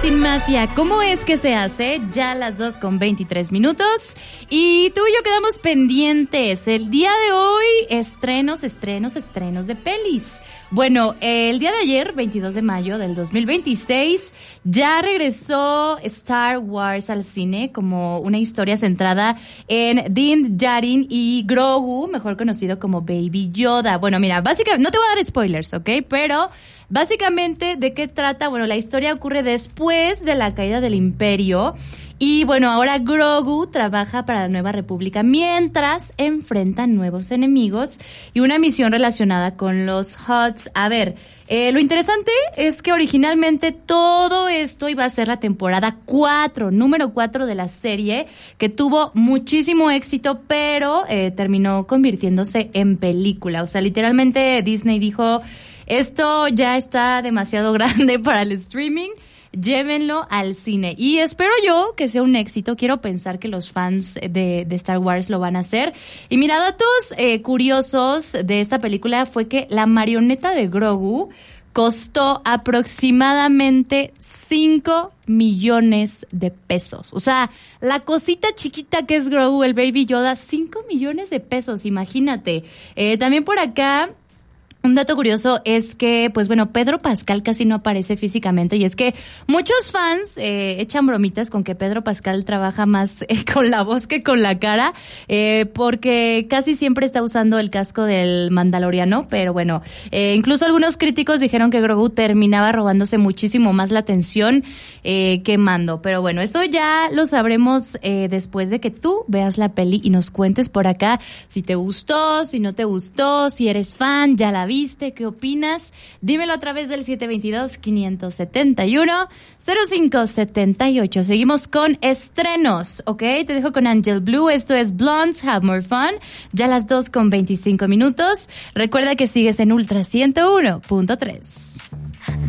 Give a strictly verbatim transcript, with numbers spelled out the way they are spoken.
Latin Mafia, ¿cómo es que se hace? Ya a las dos con veintitrés minutos. Y tú y yo quedamos pendientes. El día de hoy, estrenos, estrenos, estrenos de pelis. Bueno, el día de ayer, veintidós de mayo del dos mil veintiséis, ya regresó Star Wars al cine como una historia centrada en Din Djarin y Grogu, mejor conocido como Baby Yoda. Bueno, mira, básicamente, no te voy a dar spoilers, ¿ok? Pero básicamente, ¿de qué trata? Bueno, la historia ocurre después de la caída del Imperio. Y bueno, ahora Grogu trabaja para la Nueva República mientras enfrentan nuevos enemigos y una misión relacionada con los Hutts. A ver, eh, lo interesante es que originalmente todo esto iba a ser la temporada cuatro, número cuatro de la serie, que tuvo muchísimo éxito, pero eh, terminó convirtiéndose en película. O sea, literalmente Disney dijo, esto ya está demasiado grande para el streaming, llévenlo al cine. Y espero yo que sea un éxito. Quiero pensar que los fans de, de Star Wars lo van a hacer. Y mira, datos eh, curiosos de esta película fue que la marioneta de Grogu costó aproximadamente cinco millones de pesos. O sea, la cosita chiquita que es Grogu, el Baby Yoda, cinco millones de pesos, imagínate. Eh, también por acá, un dato curioso es que, pues bueno, Pedro Pascal casi no aparece físicamente, y es que muchos fans eh, echan bromitas con que Pedro Pascal trabaja más eh, con la voz que con la cara, eh, porque casi siempre está usando el casco del Mandaloriano, pero bueno, eh, incluso algunos críticos dijeron que Grogu terminaba robándose muchísimo más la atención eh, que Mando, pero bueno, eso ya lo sabremos eh, después de que tú veas la peli y nos cuentes por acá si te gustó, si no te gustó, si eres fan, ya la vi. ¿Viste? ¿Qué opinas? Dímelo a través del siete dos dos, cinco siete uno, cero cinco siete ocho. Seguimos con estrenos, ¿ok? Te dejo con Angel Blue. Esto es Blondes, Have More Fun. Ya a las dos con veinticinco minutos. Recuerda que sigues en Ultra ciento uno punto tres.